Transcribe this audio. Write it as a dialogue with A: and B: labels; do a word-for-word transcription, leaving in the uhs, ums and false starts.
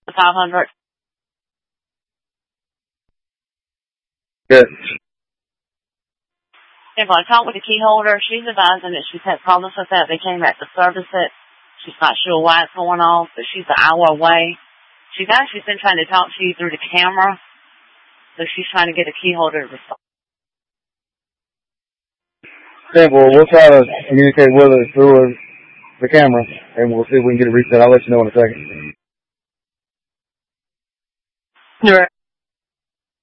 A: five hundred.
B: Good.
A: If I talk with the key holder, she's advising that she's had problems with that. They came back to service it. She's not sure why it's going off, but she's an hour away. She's actually been trying to talk to you through the camera, so she's trying to get a key holder to respond.
B: Okay, well, we'll try to communicate with her through the camera, and we'll see if we can get it reset. I'll let you know in a second.
A: Right.